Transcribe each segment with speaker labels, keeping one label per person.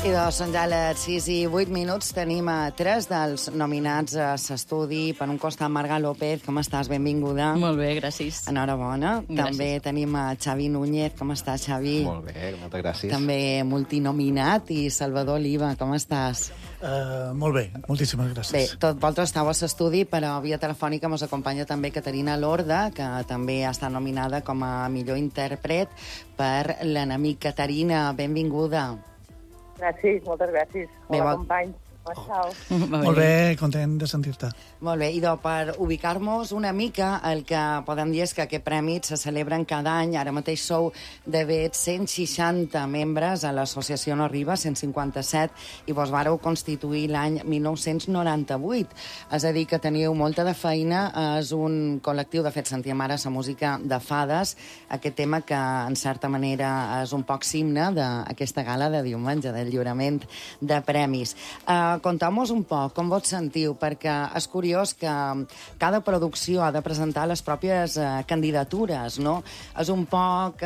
Speaker 1: I doncs són ja les 6 i 8 minuts. Tenim a 3 dels nominats a l'estudi. Per un costat, Marga López. Com estàs? Benvinguda.
Speaker 2: Molt bé, gràcies.
Speaker 1: Enhorabona.
Speaker 2: Gràcies.
Speaker 1: També tenim a Xavi Núñez. Com estàs, Xavi?
Speaker 3: Molt bé, moltes gràcies.
Speaker 1: També multinominat. I Salvador Oliva. Com estàs?
Speaker 4: Molt bé, moltíssimes gràcies.
Speaker 1: Bé, vosaltres estàu a l'estudi, però via telefònica ens acompanya també Caterina Lorda, que també està nominada com a millor intèrpret per L'enemic. Caterina, benvinguda.
Speaker 5: Gràcies, moltes gràcies.
Speaker 1: Bé,
Speaker 5: Hola, companys. Ciao.
Speaker 4: Molt bé, content de sentir-te.
Speaker 1: Molt bé, i per ubicar-nos una mica, el que podem dir és que aquest premi se celebren cada any. Ara mateix sou d'haver 160 membres a l'associació No Arriba, 157, i vos vareu constituir l'any 1998. És a dir, que teniu molta de feina. És un col·lectiu, de fet, sentíem ara la música de Fades, aquest tema que, en certa manera, és un poc signe d'aquesta gala de diumenge, del lliurament de premis. Conteu-nos un poc com vos sentiu, perquè és curiós que cada producció ha de presentar les pròpies candidatures, no? És un poc,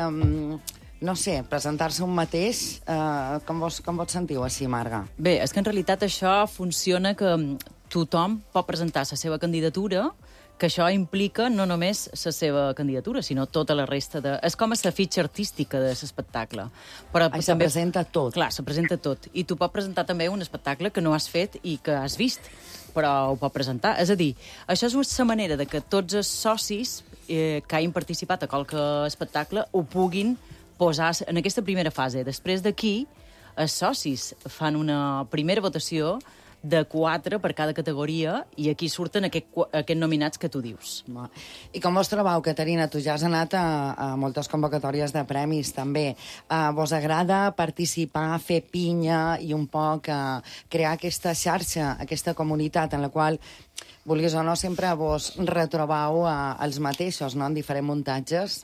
Speaker 1: no sé, presentar-se un mateix. Com vos sentiu així, Marga?
Speaker 2: Bé, és que en realitat això funciona que tothom pot presentar la seva candidatura, que això implica no només la seva candidatura, sinó tota la resta de... És com la fitxa artística de l'espectacle. Però
Speaker 1: se presenta tot.
Speaker 2: Clar, se presenta tot. I tu pots presentar també un espectacle que no has fet i que has vist, però ho pot presentar. És a dir, això és la manera de que tots els socis que hagin participat a qualque espectacle ho puguin posar en aquesta primera fase. Després d'aquí, els socis fan una primera votació de 4 per cada categoria, i aquí surten aquests nominats que tu dius.
Speaker 1: I com vos trobeu, Caterina? Tu ja has anat a moltes convocatòries de premis, també. Vos agrada participar, fer pinya i un poc crear aquesta xarxa, aquesta comunitat en la qual, vulguis o no, sempre vos retrobeu els mateixos, no?, en diferents muntatges?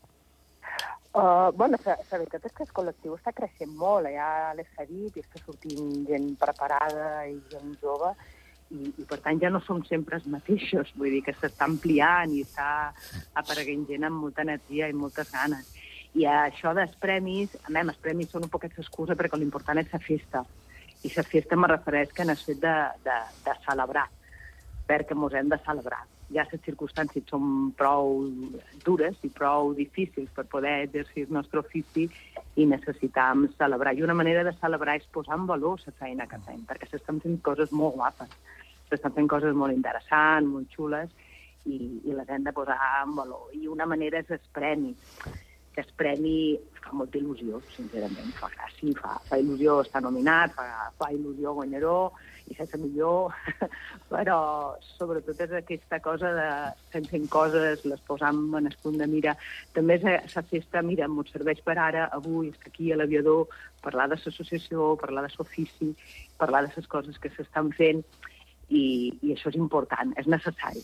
Speaker 5: Bueno, la veritat és que el col·lectiu està creixent molt, ja l'he dit, i està sortint gent preparada i gent jove, i per tant ja no som sempre els mateixos, vull dir que s'està ampliant i està apareguent gent amb molta energia i moltes ganes. I això dels premis, els premis són un poquet l'excusa perquè l'important és la festa, i la festa me refereix que en el fet de celebrar, perquè mos hem de celebrar. Ja les circumstàncies són prou dures i prou difícils per poder exercir el nostre ofici i necessitam celebrar. I una manera de celebrar és posar en valor la feina que fem, perquè s'estan fent coses molt guapes, s'estan fent coses molt interessants, molt xules, i les hem de posar en valor. I una manera és el premi, que el premi fa molta il·lusió, sincerament, fa gràcia, fa il·lusió estar nominat, fa il·lusió guanyador, i sense millor, però sobretot és aquesta cosa de fent coses, les posam en el punt de mira. També la festa, mira, m'ho serveix per ara, avui, estar aquí a l'Aviador, parlar de l'associació, parlar de l'ofici, parlar de les coses que s'estan fent, i això és important, és necessari.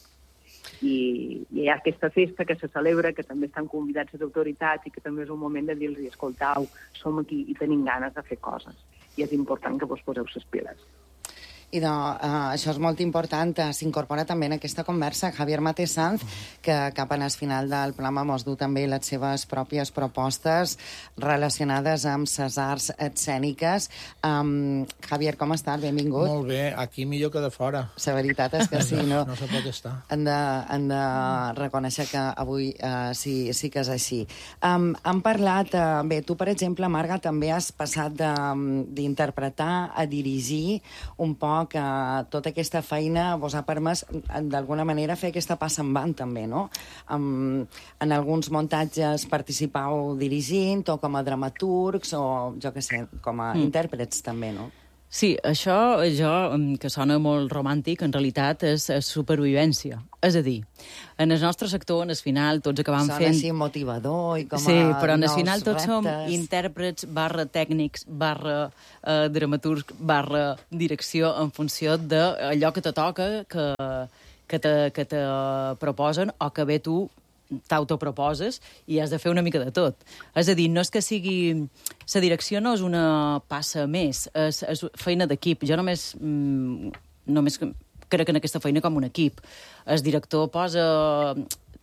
Speaker 5: I hi ha aquesta festa que se celebra, que també estan convidats les autoritats i que també és un moment de dir-los, escoltau, som aquí i tenim ganes de fer coses. I és important que vos poseu les piles.
Speaker 1: I això és molt important. S'incorpora també en aquesta conversa Javier Matesanz, que cap al final del programa mos du també les seves pròpies propostes relacionades amb les arts escèniques. Javier, com estàs? Benvingut.
Speaker 6: Molt bé, aquí millor que de fora.
Speaker 1: La veritat és que sí, no?
Speaker 6: No se pot estar.
Speaker 1: Hem de reconèixer que avui sí que és així. Hem parlat... Bé, tu, per exemple, Marga, també has passat d'interpretar a dirigir un poc que tota aquesta feina vos ha permès, d'alguna manera, fer aquesta passa endavant, també, no? En alguns muntatges participau dirigint, o com a dramaturgs, o, jo què sé, com a intèrprets, també, no?
Speaker 2: Sí, això, que sona molt romàntic, en realitat és supervivència. És a dir, en el nostre sector, en el final, tots acabam fent...
Speaker 1: Sona així motivador i com a
Speaker 2: sí, però en el final tots
Speaker 1: reptes.
Speaker 2: som intèrprets /tècnics /dramaturgs /direcció en funció d'allò que te toca, que te proposen, o que bé tu t'autoproposes i has de fer una mica de tot. És a dir, no és que sigui... La direcció no és una passa més, és feina d'equip. Jo només crec en aquesta feina com un equip. El director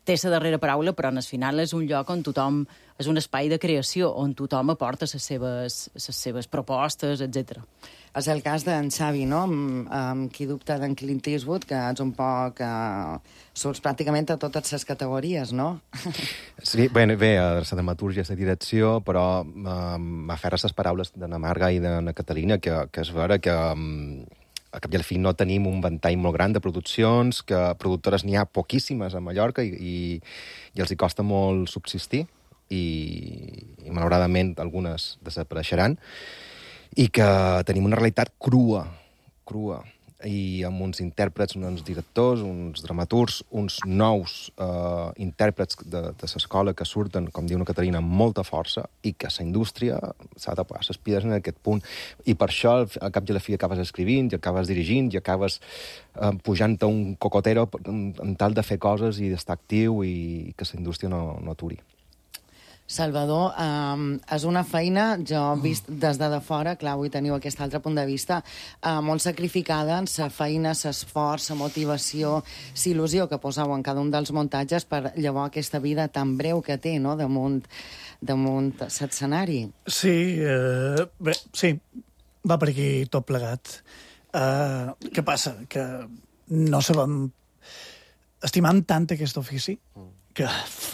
Speaker 2: té la darrera paraula, però en el final és un lloc on tothom... És un espai de creació, on tothom aporta les seves propostes, etc.
Speaker 1: És el cas d'en Xavi, no? Qui dubta d'en Clint Eastwood, que ets un poc... surts pràcticament a totes les categories, no?
Speaker 3: Sí, bé, la dramatúrgia, la direcció, però m'aferra les paraules d'Anna Marga i d'Anna Catalina, que és vera que al cap i al fi no tenim un ventall molt gran de produccions, que productores n'hi ha poquíssimes a Mallorca i els hi costa molt subsistir, i malauradament algunes desapareixeran, i que tenim una realitat crua, i amb uns intèrprets, uns directors, uns dramaturgs, uns nous intèrprets de l'escola que surten, com diu una Caterina, amb molta força, i que la indústria s'ha de posar les piles en aquest punt. I per això, al cap i a la fi, acabes escrivint, i acabes dirigint, i acabes pujant a un cocotero en tal de fer coses i d'estar actiu i que la indústria no aturi.
Speaker 1: Salvador, és una feina, jo vist des de fora, clar, avui teniu aquest altre punt de vista, molt sacrificada en la feina, l'esforç, la motivació, la il·lusió que poseu en cada un dels muntatges per llavors aquesta vida tan breu que té, no?, damunt l'escenari.
Speaker 4: Sí, bé, sí, va per aquí tot plegat. Què passa? Que no sabem... Estimant tant aquest ofici, que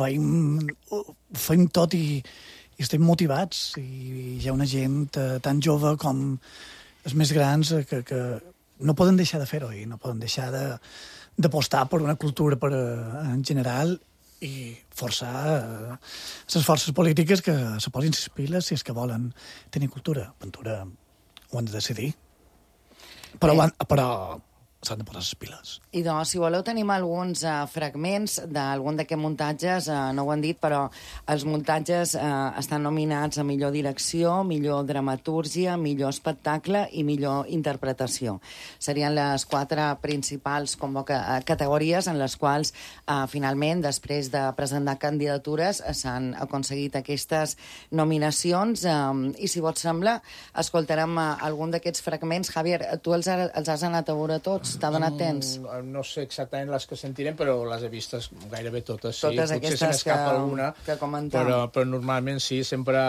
Speaker 4: feim tot i estem motivats, i hi ha una gent tan jove com els més grans que no poden deixar de fer-ho i no poden deixar d'apostar per una cultura en general i forçar les forces polítiques que se posin les piles si és que volen tenir cultura. Ventura ho han de decidir, però s'han de posar les piles.
Speaker 1: I doncs, si voleu, tenim alguns fragments d'algun d'aquests muntatges, no ho han dit, però els muntatges estan nominats a millor direcció, millor dramatúrgia, millor espectacle i millor interpretació. Serien les 4 principals categories en les quals, finalment, després de presentar candidatures, s'han aconseguit aquestes nominacions. I, si vos sembla, escoltarem algun d'aquests fragments. Javier, tu els has anat a veure tots? T'ha donat temps?
Speaker 6: No sé exactament les que sentirem, però les he vistes gairebé totes, sí.
Speaker 1: Totes aquestes que comentem.
Speaker 6: Però normalment sí, sempre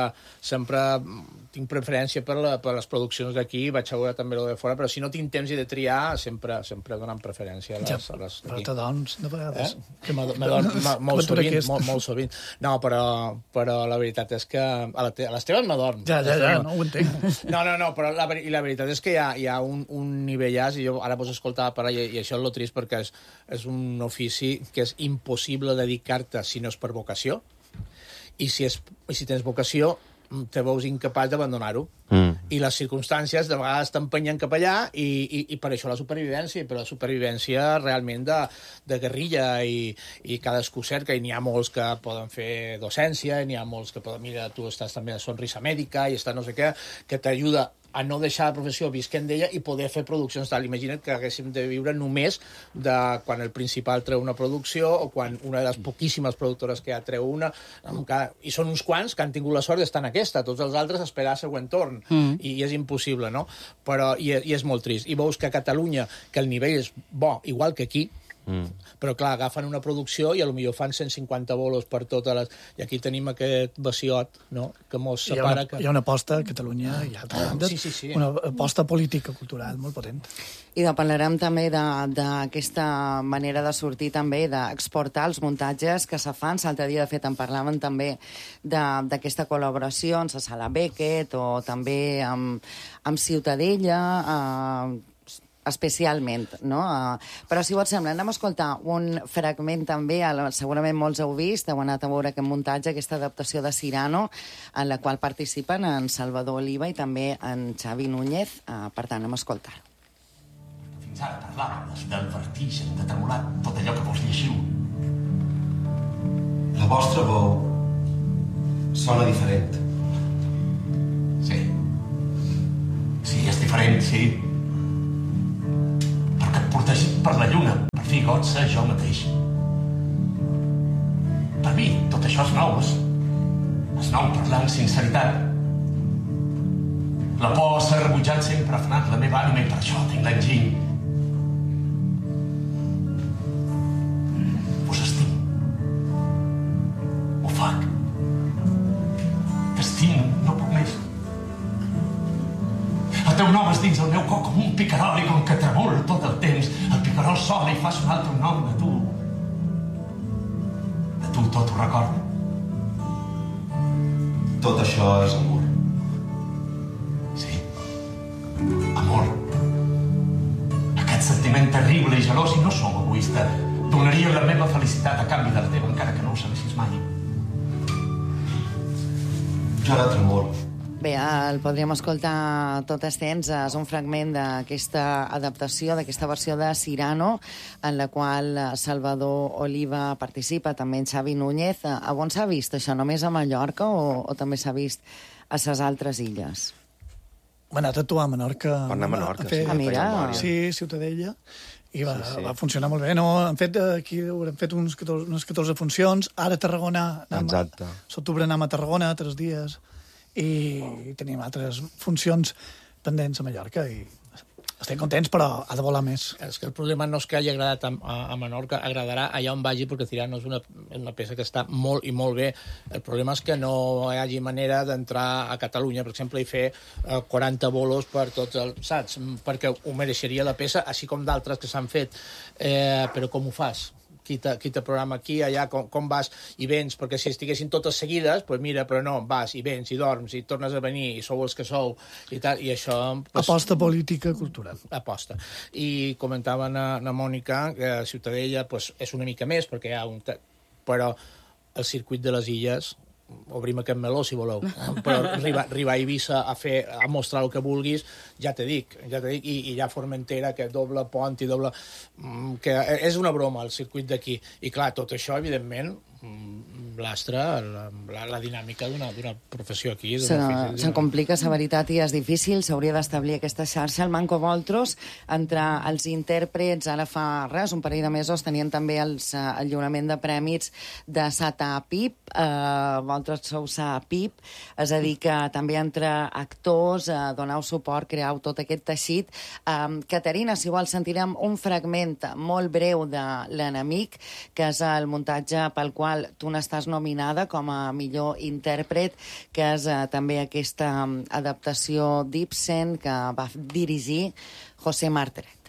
Speaker 6: tinc preferència per les produccions d'aquí, vaig a veure també el de fora, però si no tinc temps i de triar, sempre donant preferència a les d'aquí.
Speaker 4: Però t'adorms de vegades.
Speaker 6: Que m'adorm molt sovint. No, però la veritat és que a les teves m'adorm.
Speaker 4: Ja, no ho entenc.
Speaker 6: No, però la veritat és que hi ha un nivellàs, i jo ara vos escoltava parlar, i això és lo trist, perquè és un ofici que és impossible dedicar-te si no és per vocació, i si tens vocació te veus incapaç d'abandonar-ho. I les circumstàncies de vegades t'empenyen cap allà, i per això la supervivència, però la supervivència realment de guerrilla, i cadascú cerca, i n'hi ha molts que poden fer docència, i n'hi ha molts que poden... Mira, tu estàs també a Sonrisa Mèdica, i està no sé què, que t'ajuda a no deixar la professió visquent d'ella i poder fer produccions tal. Imagina't que haguéssim de viure només de quan el principal treu una producció o quan una de les poquíssimes productores que ja treu una, i són uns quants que han tingut la sort d'estar en aquesta, tots els altres esperar el següent torn, i és impossible, no? Però i és molt trist. I veus que a Catalunya, que el nivell és bo, igual que aquí, però clar, agafen una producció i potser fan 150 bolos per totes les... I aquí tenim aquest vaciot, no?, que mos separa...
Speaker 4: Hi ha una aposta a Catalunya, sí. Una aposta política, cultural, molt potent.
Speaker 1: I parlarem també d'aquesta manera de sortir també, d'exportar els muntatges que se fan. L'altre dia, de fet, en parlaven també d'aquesta col·laboració amb la Sala Beckett o també amb Ciutadella, especialment, no? Però, si vos sembla, anem a escoltar un fragment també, segurament molts heu vist, heu anat a veure aquest muntatge, aquesta adaptació de Cyrano, en la qual participen en Salvador Oliva i també en Xavi Núñez. Per tant, anem a escoltar-ho.
Speaker 7: Fins ara parlàvem del vertigen, de tremolar, tot allò que vos llegiu.
Speaker 8: La vostra veu sona diferent.
Speaker 7: Sí. Sí, és diferent, sí. Perquè et porteix per la lluna, per fi got ser jo mateix. Per mi, tot això és nou, és nou parlar amb sinceritat. La por s'ha rebutjat sempre ha frenat la meva ànima i per això tinc l'enginy. Vos estim. teu nom és dins el meu cor com un picarol i com que tremol tot el temps, el picarol sona i fa sonar el teu nom de tu. De tu tot ho recorda.
Speaker 8: Tot això és amor.
Speaker 7: Sí, amor. Aquest sentiment terrible i gelós, i no sóc egoista, donaria la meva felicitat a canvi de la teva, encara que no ho sabessis mai.
Speaker 8: Jo ara tremolo.
Speaker 1: Bé, el podríem escoltar tot extens. És un fragment d'aquesta adaptació, d'aquesta versió de Cyrano, en la qual Salvador Oliva participa, també en Xavi Núñez. A on s'ha vist això? Només a Mallorca o també s'ha vist a les altres illes?
Speaker 4: Va anar a actuar a Menorca.
Speaker 3: Va anar a Menorca,
Speaker 4: fer,
Speaker 3: sí.
Speaker 1: Ah, mira.
Speaker 4: Sí, Ciutadella. I va,
Speaker 3: Sí.
Speaker 4: va funcionar molt bé. No, han fet aquí haurem fet unes 14 funcions. Ara a Tarragona...
Speaker 3: Exacte.
Speaker 4: S'octubre anem a Tarragona 3 dies i tenim altres funcions pendents a Mallorca i estem contents, però ha de volar més.
Speaker 6: És que el problema no és que hagi agradat a Menorca, agradarà allà on vagi, perquè Cyrano és una peça que està molt i molt bé. El problema és que no hi hagi manera d'entrar a Catalunya, per exemple, i fer 40 bolos per tots els... Saps? Perquè ho mereixeria la peça, així com d'altres que s'han fet. Però com ho fas? Qui te programa aquí, allà, com vas i vens, perquè si estiguessin totes seguides, doncs mira, però no, vas i vens i dorms i tornes a venir i sou els que sou i tal, i això... Pues,
Speaker 4: Aposta política cultural.
Speaker 6: aposta. I comentava na Mònica que Ciutadella pues, és una mica més, perquè hi ha un... Però el circuit de les illes, obrim aquest meló, si voleu, però arribar a Eivissa a mostrar el que vulguis, ja te dic, i ja Formentera, que doble pont i doble... que és una broma, el circuit d'aquí. I clar, tot això, evidentment, lastra la dinàmica d'una professió aquí.
Speaker 1: Se'n complica, la veritat, i és difícil. S'hauria d'establir aquesta xarxa. El Manco Voltros, entre els intèrprets, ara fa res, un parell de mesos, tenien també el lliurament de prèmits de Sata Pip, vosaltres sou Sa Pip, és a dir, que també entre actors donau suport, creau tot aquest teixit. Caterina, si vols, sentirem un fragment molt breu de L'enemic, que és el muntatge pel qual tu n'estàs nominada com a millor intèrpret, que és també aquesta adaptació d'Ibsen que va dirigir José Martínez.